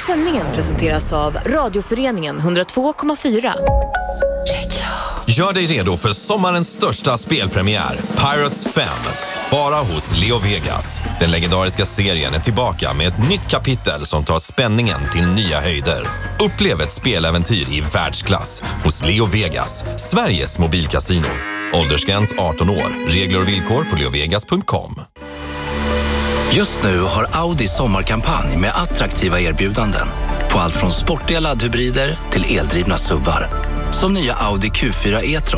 sändningen presenteras av Radioföreningen 102,4. Gör dig redo för sommarens största spelpremiär, Pirates 5. Bara hos Leo Vegas. Den legendariska serien är tillbaka med ett nytt kapitel som tar spänningen till nya höjder. Upplev ett speläventyr i världsklass hos Leo Vegas, Sveriges mobilkasino. Åldersgräns 18 år. Regler och villkor på leovegas.com. Just nu har Audi sommarkampanj med attraktiva erbjudanden på allt från sportiga laddhybrider till eldrivna SUVar. Som nya Audi Q4 e-tron.